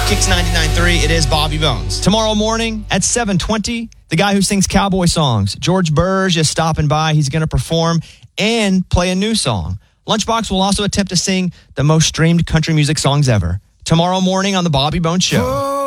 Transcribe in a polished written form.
Kicks 99.3, it is Bobby Bones. Tomorrow morning at 7:20, the guy who sings cowboy songs, George Burge, is stopping by. He's going to perform and play a new song. Lunchbox will also attempt to sing the most streamed country music songs ever. Tomorrow morning on The Bobby Bones Show.